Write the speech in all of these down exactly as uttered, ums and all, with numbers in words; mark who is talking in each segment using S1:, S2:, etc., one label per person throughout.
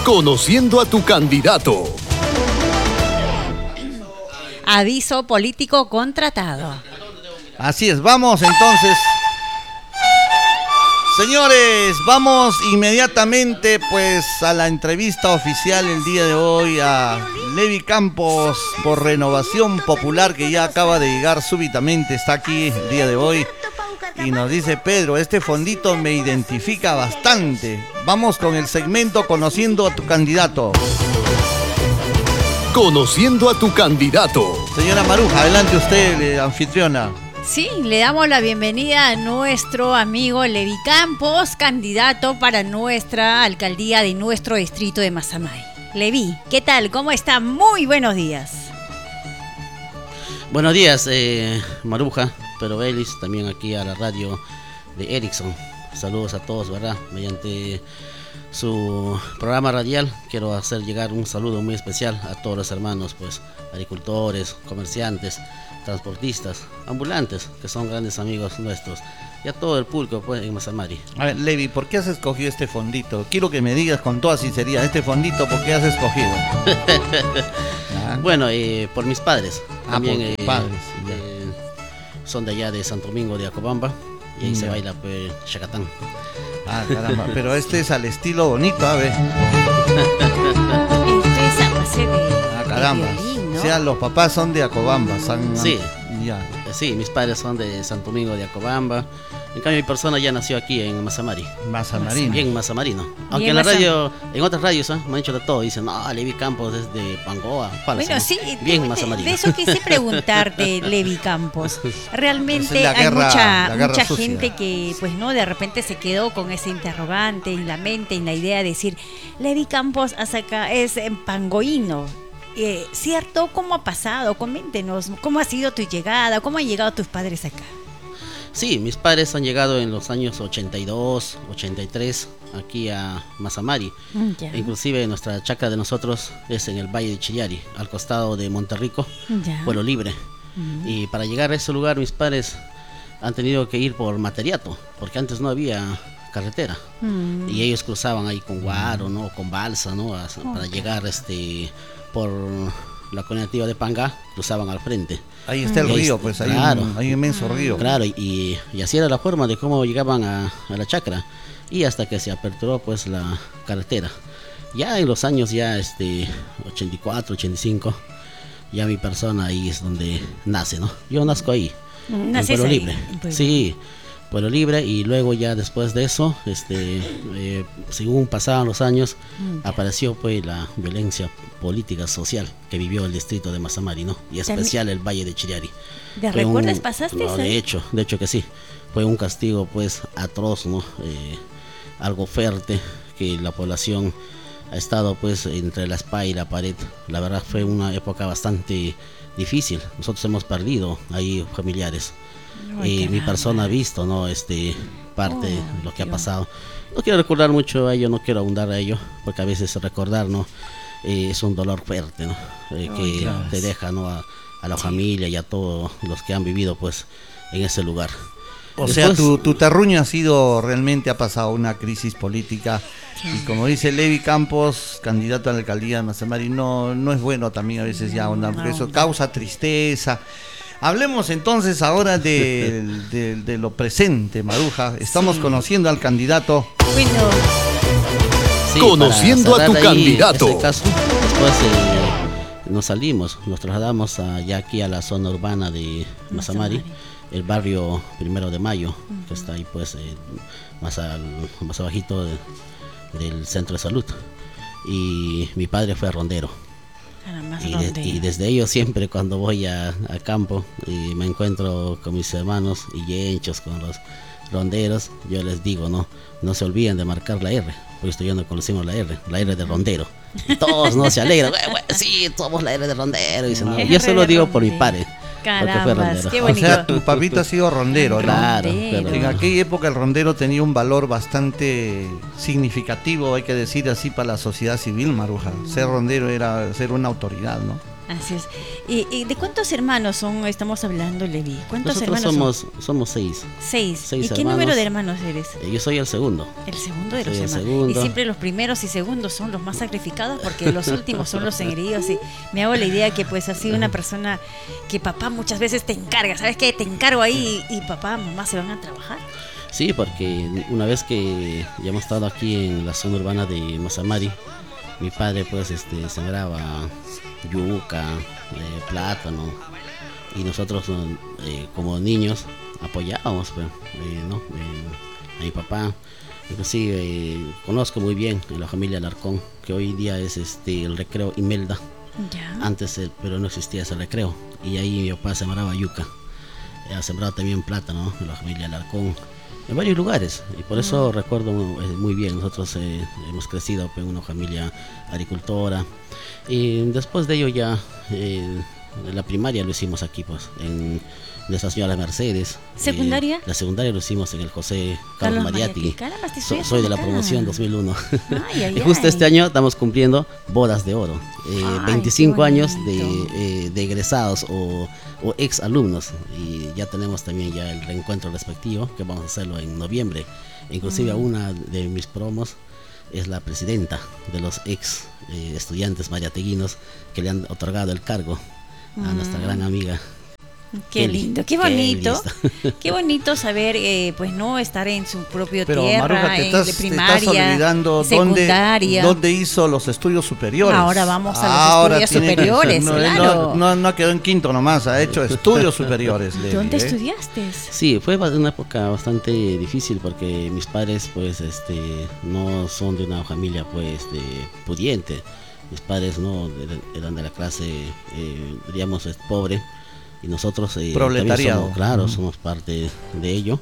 S1: Conociendo a tu candidato.
S2: Aviso político contratado.
S3: Así es, vamos entonces. Señores, vamos inmediatamente pues a la entrevista oficial el día de hoy a Levi Campos por Renovación Popular, que ya acaba de llegar súbitamente, está aquí el día de hoy. Y nos dice: Pedro, este fondito me identifica bastante. Vamos con el segmento Conociendo a tu candidato.
S1: Conociendo a tu candidato.
S3: Señora Maruja, adelante usted, eh, anfitriona.
S2: Sí, le damos la bienvenida a nuestro amigo Levi Campos, candidato para nuestra alcaldía de nuestro distrito de Mazamay. Levi, ¿qué tal? ¿Cómo está? Muy buenos días.
S4: Buenos días, eh, Maruja, Pedro Vélez, también aquí a la radio de Erickson. Saludos a todos, ¿verdad? Mediante su programa radial quiero hacer llegar un saludo muy especial a todos los hermanos, pues, agricultores, comerciantes, transportistas, ambulantes, que son grandes amigos nuestros, y a todo el público, pues, en Mazamari.
S3: A ver, Levi, ¿por qué has escogido este fondito? Quiero que me digas con toda sinceridad, este fondito, ¿por qué has escogido? ¿Ah?
S4: Bueno, eh, por mis padres.
S3: Ah,
S4: también,
S3: por tus
S4: eh,
S3: padres.
S4: eh, son de allá de Santo Domingo de Acobamba, y ahí
S3: Ya.
S4: se baila, pues, chacatán.
S3: Ah, caramba, pero este es al estilo bonito, a ver.
S2: Esto es a base de,
S3: Ah, caramba.
S2: de violín, ¿no?
S3: O sea, los papás son de Acobamba. San...
S4: Sí.
S3: Ya.
S4: Eh, Sí, mis padres son de Santo Domingo de Acobamba. En cambio, mi persona ya nació aquí en Mazamari.
S3: Mazamarino.
S4: Bien Mazamarino. Aunque
S2: Bien
S4: en la
S2: Mazam-
S4: radio, en otras radios, ¿eh? me han dicho de todo. Dicen, no, Levi Campos es de Pangoa. Falso,
S2: Bueno,
S4: ¿no?
S2: sí,
S4: Bien
S2: de,
S4: Mazamarino.
S2: de eso quise preguntarte, Levi Campos. Realmente
S3: Es la
S2: hay
S3: guerra-
S2: mucha,
S3: la guerra
S2: mucha
S3: sucia.
S2: gente que, pues, no, de repente se quedó con ese interrogante en la mente, en la idea de decir, Levi Campos hasta acá es en pangoíno. Eh, ¿Cierto? ¿Cómo ha pasado? Coméntenos, ¿cómo ha sido tu llegada? ¿Cómo han llegado tus padres acá?
S4: Sí, mis padres han llegado en los años ochenta y dos, ochenta y tres aquí a Mazamari.
S2: Ya.
S4: Inclusive nuestra chacra de nosotros es en el Valle de Chillari, al costado de Monterrico,
S2: Ya.
S4: Pueblo Libre.
S2: Ujú.
S4: Y para llegar a ese lugar mis padres han tenido que ir por Materiato, porque antes no había carretera.
S2: Mm.
S4: Y ellos cruzaban ahí con guaro, ¿no? Con balsa, ¿no? A- para llegar este por la comunidad de Pangá, cruzaban al frente.
S3: Ahí está el
S4: Y ahí
S3: río,
S4: está-
S3: pues hay,
S4: claro.
S3: un, hay un inmenso río.
S4: Claro, y, y así era la forma de cómo llegaban a, a la chacra. Y hasta que se aperturó pues la carretera. Ya en los años ya este ochenta y cuatro, ochenta y cinco, ya mi persona ahí es donde nace, ¿no? Yo nazco ahí, en
S2: Naces
S4: Pueblo
S2: ahí,
S4: Libre.
S2: en Pueblo.
S4: Sí, Pueblo Libre, y luego ya después de eso, este, eh, según pasaban los años,
S2: Mm.
S4: apareció pues la violencia política social que vivió el distrito de Mazamari, ¿no? Y
S2: También-
S4: especial el Valle de Chillari.
S2: ¿De
S4: Fue
S2: recuerdas
S4: un-
S2: pasaste
S4: no,
S2: ahí?
S4: de hecho, de hecho que sí. Fue un castigo pues atroz, ¿no? Eh, algo fuerte, que la población ha estado pues entre la espada y la pared. La verdad fue una época bastante difícil. Nosotros hemos perdido ahí familiares.
S2: Ay,
S4: Y mi
S2: caramba.
S4: persona ha visto, ¿no? Este, parte
S2: Oh,
S4: de lo que ha
S2: Dios.
S4: pasado. No quiero recordar mucho a ello, no quiero abundar a ello, porque a veces recordar, ¿no? Eh, es un dolor fuerte, ¿no? Eh,
S2: Oh,
S4: que
S2: Dios.
S4: te deja, ¿no? A, a la familia y a todos los que han vivido, pues, en ese lugar.
S3: O sea,
S4: Después-
S3: tu, tu terruño ha sido, realmente ha pasado una crisis política. Y como dice Levi Campos, candidato a la alcaldía de Mazamari, no, no es bueno también a veces ya ahondar, porque
S2: no.
S3: eso causa tristeza. Hablemos entonces ahora de, de, de lo presente, Maruja. Estamos
S2: Sí.
S3: conociendo al candidato.
S2: Bueno,
S4: Sí,
S1: Conociendo
S4: para
S1: a tu
S4: cerrar ahí
S1: candidato.
S4: este caso, después eh, nos salimos, nos trasladamos a- ya aquí a la zona urbana de Mazamari,
S2: Mazamari.
S4: el barrio Primero de Mayo, que está ahí pues eh, más, al, más abajito de- del centro de salud. Y mi padre fue rondero.
S2: caramba,
S4: Y, de-
S2: ¿dónde?
S4: y desde ellos siempre cuando voy a, a campo y me encuentro con mis hermanos y yenchos, con los ronderos, yo les digo, no, no se olviden de marcar la R, porque estoy no conocimos la R, la R de rondero. Y todos no se alegran, "Güey, güey, sí, somos la R de rondero". Y dicen, no, yo se lo digo por mi padre, porque fue
S2: Carambas,
S4: rondero.
S2: qué
S3: O
S2: bonito.
S3: sea, tu papito ha sido rondero, ¿no?
S4: Claro,
S2: Rondero.
S4: pero-
S3: En aquella época el rondero tenía un valor bastante significativo, hay que decir así, para la sociedad civil, Maruja. Ser rondero era ser una autoridad, ¿no?
S2: Así es. ¿Y, y de cuántos hermanos son, estamos hablando, Levi? ¿Cuántos
S4: Nosotros
S2: hermanos
S4: somos,
S2: son?
S4: somos seis.
S2: Seis.
S4: seis
S2: ¿Y qué
S4: hermanos.
S2: número de hermanos eres?
S4: Eh, Yo soy el segundo.
S2: El segundo de los
S4: Soy el
S2: hermanos.
S4: segundo.
S2: Y siempre los primeros y segundos son los más sacrificados porque los últimos son los engreídos. Y me hago la idea que pues así una persona que papá muchas veces te encarga, ¿sabes qué? Te encargo ahí y, y papá, mamá se van a trabajar.
S4: Sí, porque una vez que ya hemos estado aquí en la zona urbana de Mazamari, mi padre pues este sembraba yuca, eh, plátano, y nosotros eh, como niños apoyábamos pues, eh, ¿no? eh, a mi papá. Inclusive eh, conozco muy bien a la familia Alarcón, que hoy en día es este el recreo Imelda.
S2: Ya.
S4: Antes, eh, pero no existía ese recreo, y ahí mi papá sembraba yuca, eh, ha sembrado también plátano, ¿no? En la familia Alarcón, en varios lugares, y por eso mm. recuerdo eh, muy bien. Nosotros eh, hemos crecido pues, en una familia agricultora, y después de ello ya eh, la primaria lo hicimos aquí pues en Nuestra Señora Mercedes.
S2: ¿Secundaria?
S4: Eh, la secundaria lo hicimos en el José Carlos, Carlos Mariátegui. So, soy de la promoción dos mil uno.
S2: Ay, ay,
S4: y justo
S2: ay.
S4: este año estamos cumpliendo bodas de oro, eh,
S2: Ay,
S4: veinticinco años de, eh, de egresados o, o ex alumnos, y ya tenemos también ya el reencuentro respectivo, que vamos a hacerlo en noviembre. Inclusive mm. una de mis promos es la presidenta de los ex eh, estudiantes mariateguinos que le han otorgado el cargo a mm. nuestra gran amiga.
S2: Qué lindo, qué bonito, qué, qué bonito saber, eh, pues no estar en su propio
S3: Pero,
S2: tierra,
S3: Maruja, te estás,
S2: en de primaria,
S3: te estás olvidando
S2: secundaria.
S3: Dónde, dónde hizo los estudios superiores.
S2: Ahora vamos a los
S3: Ahora
S2: estudios
S3: tiene que
S2: superiores,
S3: ser, no,
S2: claro.
S3: No, no, no quedó en quinto nomás, ha hecho estudios superiores. Levi,
S2: ¿Dónde
S3: ¿eh?
S2: estudiaste?
S4: Sí, fue una época bastante difícil porque mis padres, pues, este, no son de una familia, pues, de pudiente. Mis padres no eran de la clase, eh, diríamos, pobre. Y nosotros eh,
S3: proletariado,
S4: somos, claro, uh-huh. somos parte de ello.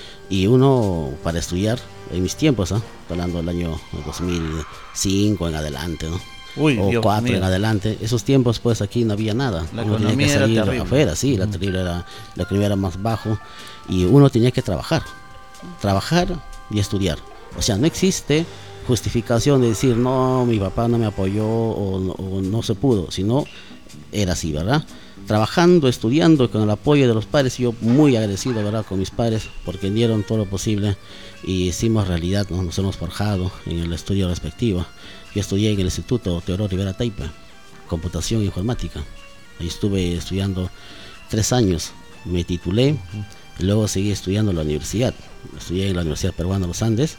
S4: Y uno para estudiar, en mis tiempos, ¿eh? hablando del año dos mil cinco en adelante, ¿no?
S3: Uy,
S4: o
S3: Dios
S4: cuatro
S3: mío.
S4: en adelante, esos tiempos pues aquí no había nada.
S3: La
S4: uno
S3: economía
S4: tenía que salir
S3: era terrible.
S4: afuera, sí, uh-huh. la terrible era, la economía era más bajo, y uno tenía que trabajar, trabajar y estudiar. O sea, no existe justificación de decir no, mi papá no me apoyó o, o no se pudo, sino era así, ¿verdad? Trabajando, estudiando, con el apoyo de los padres. Yo muy agradecido, ¿verdad?, con mis padres, porque dieron todo lo posible y hicimos realidad, ¿no? Nos hemos forjado en el estudio respectivo. Yo estudié en el Instituto Teodoro Rivera Taipa, computación e informática. Ahí estuve estudiando tres años, me titulé, y luego seguí estudiando en la universidad. Estudié en la Universidad Peruana de los Andes,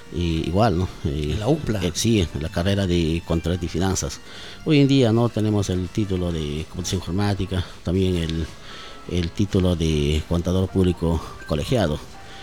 S4: y igual, ¿no? Y,
S3: la U P L A.
S4: Eh, sí, la carrera de Contabilidad y Finanzas. Hoy en día no tenemos el título de Computación Informática, también el, el título de Contador Público Colegiado.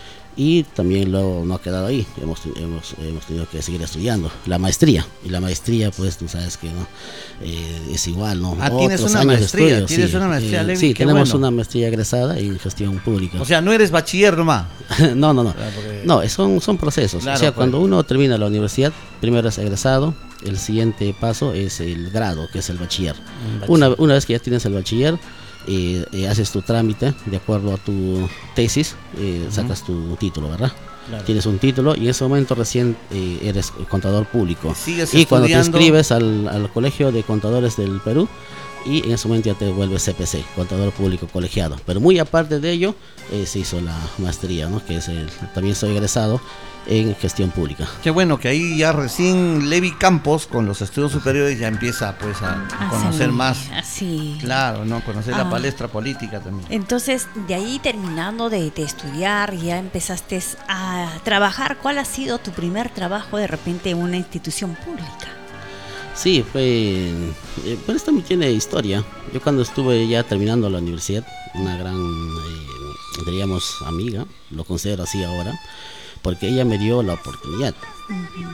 S4: Y también luego no ha quedado ahí, hemos, hemos, hemos tenido que seguir estudiando la maestría. Y la maestría, pues tú sabes que no eh, es igual, ¿no?
S3: Ah, tienes una maestría, estudio, tienes
S4: sí,
S3: una maestría,
S4: eh,
S3: Levi,
S4: sí,
S3: qué
S4: tenemos
S3: bueno.
S4: una maestría egresada en gestión pública.
S3: O sea, no eres bachiller nomás.
S4: no, no, no.
S3: Claro, porque...
S4: No, son, son procesos.
S3: Claro,
S4: o sea,
S3: pues.
S4: cuando uno termina la universidad, primero es egresado, el siguiente paso es el grado, que es el bachiller.
S3: bachiller.
S4: Una, una vez que ya tienes el bachiller, eh, eh, haces tu trámite de acuerdo a tu tesis, eh, uh-huh. sacas tu título, ¿verdad? Claro. Tienes un título y en ese momento recién eh, eres contador público.
S3: ¿Sigues
S4: y cuando te
S3: estudiando?
S4: inscribes al, al Colegio de Contadores del Perú, y en ese momento ya te vuelves C P C, contador público colegiado. Pero muy aparte de ello, eh, se hizo la maestría, ¿no? Que es el, también soy egresado en gestión pública.
S3: Qué bueno que ahí ya recién Levi Campos con los estudios superiores ya empieza pues a
S2: Ah,
S3: conocer
S2: sí,
S3: más.
S2: así.
S3: Claro, ¿no? Conocer
S2: Ah.
S3: la palestra política también.
S2: Entonces, de ahí terminando de, de estudiar, ya empezaste a trabajar. ¿Cuál ha sido tu primer trabajo de repente en una institución pública?
S4: Sí, fue, eh, pues esto tiene historia. Yo cuando estuve ya terminando la universidad, una gran, eh, diríamos, amiga, lo considero así ahora, porque ella me dio la oportunidad. Uh-huh.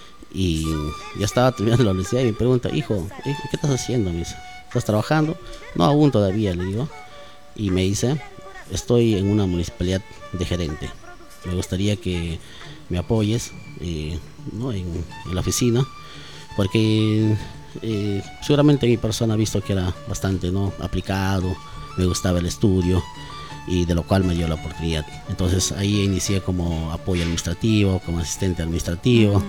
S4: Y ya estaba terminando la universidad y me pregunta, hijo, ¿qué estás haciendo? Me dice, ¿estás trabajando? No, aún todavía, le digo. Y me dice, estoy en una municipalidad de gerente. Me gustaría que me apoyes eh, ¿no? en, en la oficina, porque eh, seguramente mi persona ha visto que era bastante ¿no? aplicado, me gustaba el estudio, y de lo cual me dio la oportunidad. Entonces ahí inicié como apoyo administrativo, como asistente administrativo. Uh-huh.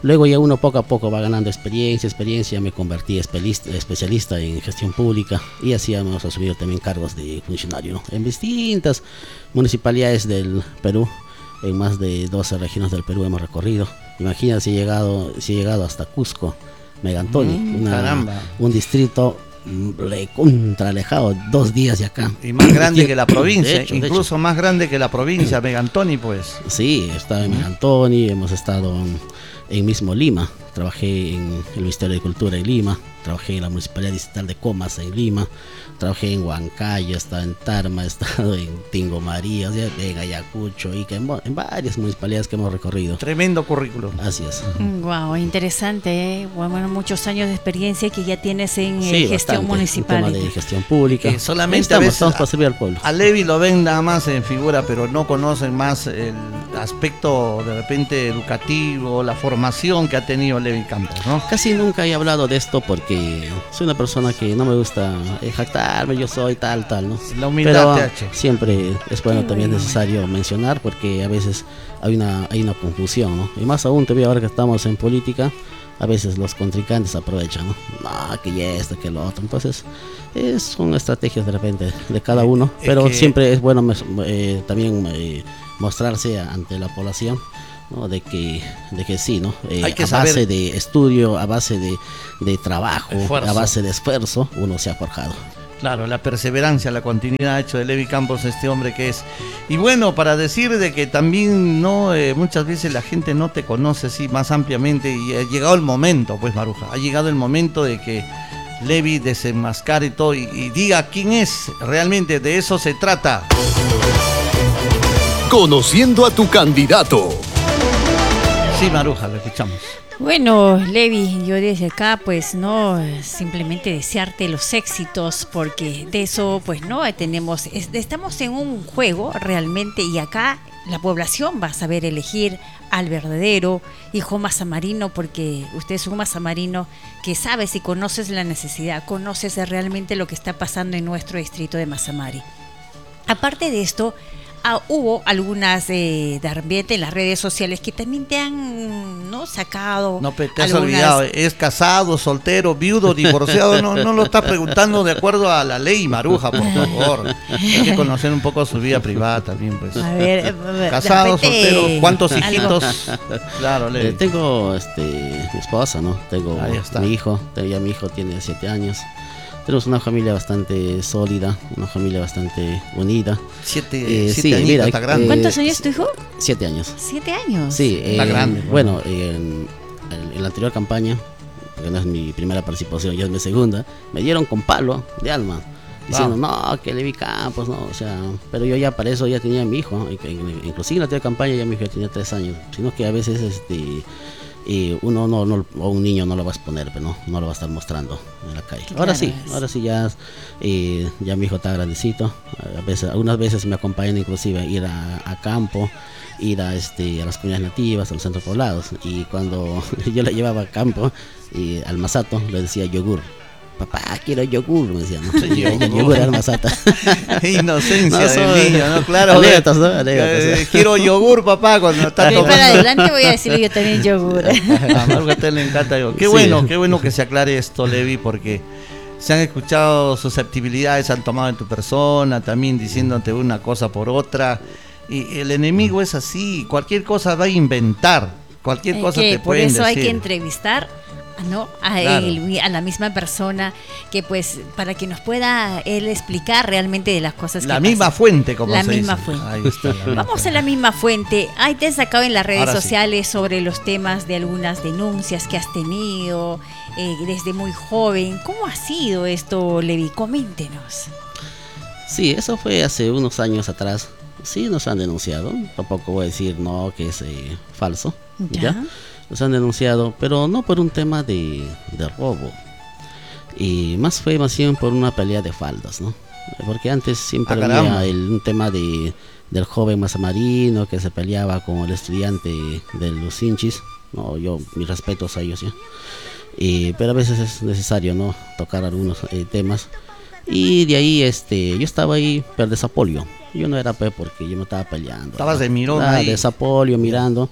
S4: Luego ya uno poco a poco va ganando experiencia, experiencia, me convertí especialista, especialista en gestión pública y así hemos asumido también cargos de funcionario, ¿no? En distintas municipalidades del Perú, en más de doce regiones del Perú hemos recorrido. Imagina si he llegado, si he llegado hasta Cusco, Megantoni,
S3: Mm,
S4: una-
S3: caramba.
S4: un distrito contra alejado, dos días de acá.
S3: Y más grande que la provincia,
S4: De hecho, de
S3: incluso más grande que la provincia, Megantoni, pues.
S4: Sí, he estado en Megantoni, hemos estado en, en mismo Lima, trabajé en el Ministerio de Cultura en Lima, trabajé en la Municipalidad Distrital de Comas en Lima, trabajé en Huancayo, he estado en Tarma, he estado en Tingo María, o sea, en Ayacucho y que en, en varias municipalidades que hemos recorrido.
S3: Tremendo currículum.
S4: Así es.
S2: Wow, interesante, ¿eh? Bueno, muchos años de experiencia que ya tienes en eh,
S4: Sí,
S2: gestión
S4: bastante,
S2: municipal.
S4: un tema de gestión pública.
S3: Que solamente
S4: Ahí estamos,
S3: a veces
S4: estamos
S3: a-
S4: para servir al pueblo.
S3: A Levi lo ven nada más en figura, pero no conocen más el aspecto de repente educativo, la formación que ha tenido Levi Campos, ¿no?
S4: Casi nunca he hablado de esto porque soy una persona que no me gusta eh, jactarme, yo soy tal, tal, ¿no?
S3: La humildad
S4: Pero
S3: te ha hecho.
S4: siempre es bueno
S2: Qué
S4: también
S2: bueno.
S4: necesario mencionar porque a veces hay una, hay una confusión, ¿no? Y más aún todavía ahora que estamos en política, a veces los contrincantes aprovechan, ¿no? No, que ya esto, que lo otro. Entonces, eh, son estrategias de repente de cada uno,
S3: Es
S4: pero
S3: que-
S4: siempre es bueno mes- eh, también eh, mostrarse ante la población, ¿no? De que, de que sí, ¿no? Eh,
S3: Hay que
S4: a base
S3: saber-
S4: de estudio, a base de, de trabajo,
S3: Esfuerzo.
S4: a base de esfuerzo, uno se ha forjado.
S3: Claro, la perseverancia, la continuidad ha hecho de Levi Campos este hombre que es. Y bueno, para decir de que también no eh, muchas veces la gente no te conoce así más ampliamente y ha llegado el momento, pues Maruja, ha llegado el momento de que Levi desenmascare todo y, y diga quién es realmente, de eso se trata.
S1: Conociendo a tu candidato.
S3: Sí, Maruja, lo escuchamos.
S2: Bueno, Levi, yo desde acá pues no, simplemente desearte los éxitos porque de eso pues no tenemos, es- estamos en un juego realmente y acá la población va a saber elegir al verdadero hijo mazamarino porque usted es un mazamarino que sabes y conoces la necesidad, conoces realmente lo que está pasando en nuestro distrito de Mazamari. Aparte de esto, ah, hubo algunas eh, de ambiente en las redes sociales que también te han no sacado.
S3: No, pero te has
S2: algunas-
S3: olvidado, ¿es casado, soltero, viudo, divorciado? No, no lo estás preguntando de acuerdo a la ley, Maruja, por favor. Hay que conocer un poco su vida privada también, pues.
S2: A ver, eh, de
S3: Casado,
S2: repente,
S3: soltero, ¿cuántos
S2: algo.
S3: hijitos? Claro,
S4: Eh,
S3: Levi.
S4: tengo este, mi esposa, ¿no? Tengo
S3: Ahí está.
S4: mi hijo, tengo- ya mi hijo tiene siete años. Tenemos una familia bastante sólida, una familia bastante unida.
S3: Siete,
S4: Eh,
S3: siete
S4: sí,
S3: añitos,
S4: mira,
S3: está
S4: eh,
S3: grande.
S2: ¿Cuántos años tu hijo?
S4: Siete años.
S2: Siete años.
S4: Sí,
S3: Está
S4: eh,
S3: grande,
S4: bueno, en, en- en la anterior campaña, porque no es mi primera participación, ya es mi segunda, me dieron con palo de alma, diciendo, no, que Levi Campos, no, o sea, pero yo ya para eso ya tenía a mi hijo, y que- inclusive en la anterior campaña ya mi hijo ya tenía tres años, sino que a veces este y uno no, no o un niño no lo va a exponer, pero no, no lo va a estar mostrando en la calle. Ahora
S2: Claro,
S4: sí,
S2: es.
S4: ahora sí ya, eh, ya mi hijo está grandecito, a veces, algunas veces me acompañan inclusive a ir a, a campo, ir a este a las comunidades nativas, a los centros poblados, y cuando yo le llevaba a campo y al masato le decía yogur. Papá, quiero yogur, me decía, ¿no? Y el yogur era masata.
S3: Inocencia
S4: No,
S3: del
S4: son-
S3: niño, ¿no? Claro.
S4: anécdotas, ¿no? Anécdotas.
S3: Eh, quiero yogur, papá, cuando está
S2: De ahí
S3: tomando.
S2: para adelante voy a decirle yo también yogur.
S3: A Marco a usted le encanta yogur. Qué
S4: Sí.
S3: bueno, qué bueno que se aclare esto, Levi, porque se han escuchado susceptibilidades, han tomado en tu persona, también diciéndote una cosa por otra. Y el enemigo es así, cualquier cosa va a inventar, cualquier
S2: Hay
S3: cosa
S2: que-
S3: te
S2: por
S3: pueden
S2: eso hay
S3: decir.
S2: que entrevistar, ¿no? A,
S3: Claro.
S2: él, a la misma persona que pues para que nos pueda él explicar realmente de las cosas
S3: La
S2: que
S3: misma
S2: pasan.
S3: fuente, como
S2: La
S3: se
S2: misma
S3: dice.
S2: fuente.
S3: Ahí está, la misma
S2: Vamos a
S3: fuente.
S2: la misma fuente. Ahí te he sacado en las redes
S3: Ahora sí.
S2: sociales sobre los temas de algunas denuncias que has tenido eh, desde muy joven. ¿Cómo ha sido esto, Levi? Coméntenos.
S4: Sí, eso fue hace unos años atrás. Sí, nos han denunciado. Tampoco voy a decir no, que es eh, falso.
S2: Ya.
S4: ¿ya? Nos han denunciado, pero no por un tema de, de robo. Y más fue más bien por una pelea de faldas, ¿no? Porque antes siempre
S3: Ah, caramba.
S4: había el, un tema de, del joven mazamarino que se peleaba con el estudiante de los hinchis. No, yo, mis respetos a ellos, ¿ya? Y, pero a veces es necesario, ¿no? Tocar algunos eh, temas. Y de ahí, este, yo estaba ahí, pero desapolio. Yo no era pe porque yo me estaba peleando.
S3: Estabas de mirón
S4: Ah,
S3: ahí.
S4: Desapolio, mirando.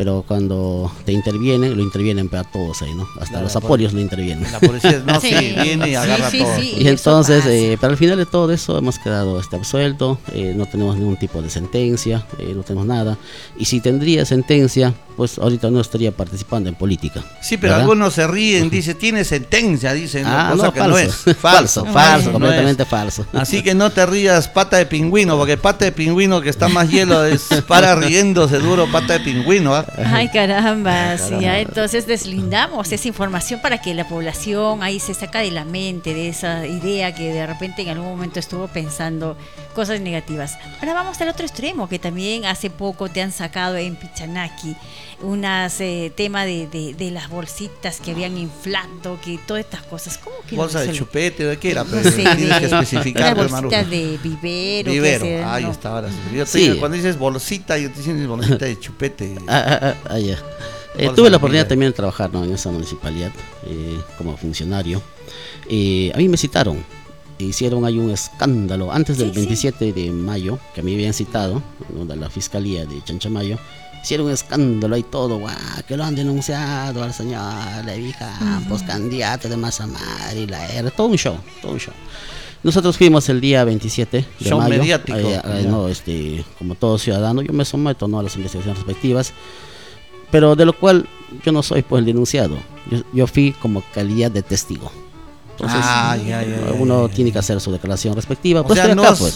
S4: pero cuando te intervienen, lo intervienen para todos ahí, ¿no? Hasta
S3: Claro,
S4: los
S3: la
S4: apolios lo intervienen.
S3: La policía, no, sí,
S2: Sí.
S3: viene y agarra
S2: Sí, sí,
S3: todo.
S2: sí.
S4: Y
S2: eso
S4: entonces,
S2: pasa.
S4: eh, pero al final de todo eso hemos quedado este, absuelto, eh, no tenemos ningún tipo de sentencia, eh, no tenemos nada. Y si tendría sentencia, pues ahorita no estaría participando en política.
S3: Sí, pero
S4: ¿verdad?
S3: algunos se ríen, dice, tiene sentencia, dicen,
S4: Ah,
S3: cosa
S4: no,
S3: que
S4: falso.
S3: no es.
S4: Falso,
S2: No
S4: falso,
S2: es.
S3: no
S4: completamente
S3: es.
S4: falso.
S3: Así que no te rías, pata de pingüino, porque pata de pingüino que está más hielo es para riéndose duro, pata de pingüino. ¿ah?
S2: Ay, caramba,
S4: Ay,
S2: sí,
S4: caramba.
S2: ya, entonces deslindamos esa información para que la población ahí se saca de la mente de esa idea que de repente en algún momento estuvo pensando cosas negativas. Ahora vamos al otro extremo, que también hace poco te han sacado en Pichanaki unas eh, tema de, de, de las bolsitas que habían inflado, que todas estas cosas. ¿Cómo que
S3: Bolsa de
S2: no se-
S3: chupete, ¿de qué era?
S2: No
S3: Pero
S2: sé,
S3: tienes
S2: de-
S3: que especificar,
S2: unas
S3: pues,
S2: bolsitas
S3: Maruja.
S2: de vivero. que
S3: Vivero,
S2: se-
S3: ahí
S2: no.
S3: está ahora. sí. Yo te
S4: Sí.
S3: digo, cuando dices bolsita, yo te dicen bolsita de chupete.
S4: Ah, ah, ah, ah, ya. Eh,
S3: Bolsa
S4: tuve
S3: de
S4: la oportunidad
S3: vida.
S4: también de trabajar, ¿no?, en esa municipalidad eh, como funcionario. Eh, a mí me citaron, hicieron ahí un escándalo antes del
S2: Sí, sí.
S4: veintisiete de mayo, que a mí me habían citado, ¿no?, de la fiscalía de Chanchamayo. Hicieron un escándalo ahí todo, guau, que lo han denunciado al señor Levi Campos, candidato de Masa Madre y la R, todo un show, todo un show. Nosotros fuimos el día veintisiete de
S3: Show
S4: mayo,
S3: mediático.
S4: eh, eh,
S3: Ya.
S4: no, este, como todo ciudadano, yo me someto, ¿no?, a las investigaciones respectivas, pero de lo cual yo no soy pues el denunciado, yo, yo fui como calidad de testigo. Entonces,
S3: Ah, ya, ya, ya,
S4: uno
S3: ya,
S4: tiene
S3: ya.
S4: que hacer su declaración respectiva.
S3: O
S4: Pues
S3: sea,
S4: estoy
S3: no
S4: acá,
S3: has,
S4: pues.